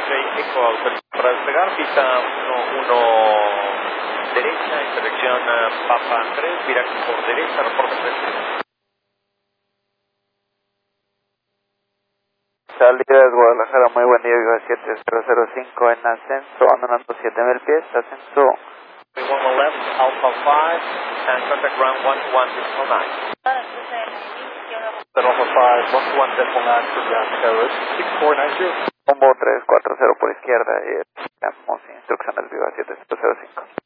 Eco autorizado para despegar, pista 1 derecha, interacción Papa 3, viraje por derecha, reporte 3. Salida de Guadalajara, muy buen día, Viva 7005 en ascenso, andando 7000 pies, ascenso. 1 left, Alpha 5, and contact ground 11.9. Alpha 5, 11.9 for ground coverage, 6490. Combo 340 por izquierda y damos instrucciones Viva 7005.